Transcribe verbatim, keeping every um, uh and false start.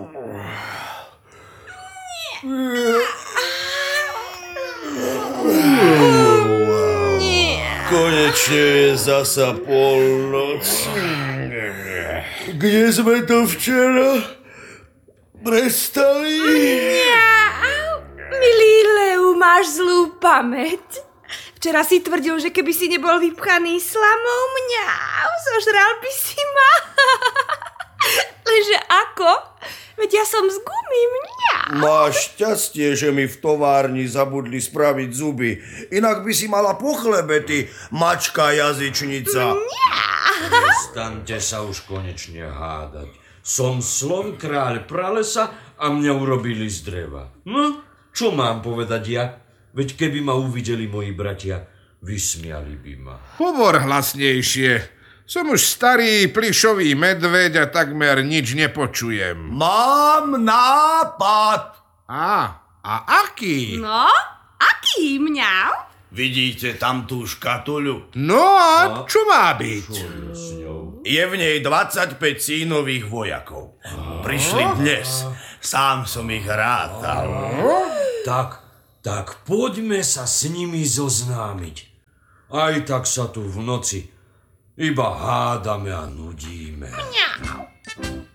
Konečne je zasa polnoc. Kde sme to včera prestali? Milý Leu, máš zlú pamäť. Včera si tvrdil, že keby si nebol vypchaný slamou, mňau, zožral by si ma. Lenže ako? Veď ja som z gumy, mňau. Máš šťastie, že mi v továrni zabudli spraviť zuby. Inak by si mala po chlebe, ty mačka jazyčnica. Prestaňte sa už konečne hádať. Som slon kráľ pralesa a mňa urobili z dreva. No, čo mám povedať ja? Veď keby ma uvideli moji bratia, vysmiali by ma. Hovor hlasnejšie. Som už starý plišový medveď a takmer nič nepočujem. Mám nápad. Á, a aký? No, aký, mňau? Vidíte tam tú škatuľu? No a čo má byť? Je v nej dvadsaťpäť sínových vojakov. Prišli dnes. Sám som ich rátal. Tak, tak poďme sa s nimi zoznámiť. Aj tak sa tu v noci iba hádame a nudíme. Mňau.